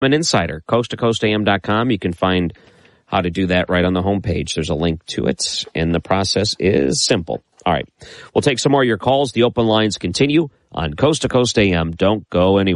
an insider, coasttocoastam.com. You can find how to do that right on the homepage. There's a link to it, and the process is simple. All right. We'll take some more of your calls. The open lines continue on Coast to Coast AM. Don't go anywhere.